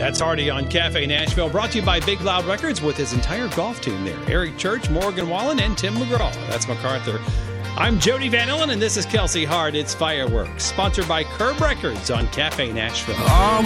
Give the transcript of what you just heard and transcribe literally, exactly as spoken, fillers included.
That's Hardy on Cafe Nashville, brought to you by Big Loud Records with his entire golf team there. Eric Church, Morgan Wallen, and Tim McGraw. That's MacArthur. I'm Jody Van Illen, and this is Kelsey Hart. It's Fireworks, sponsored by Curb Records on Cafe Nashville.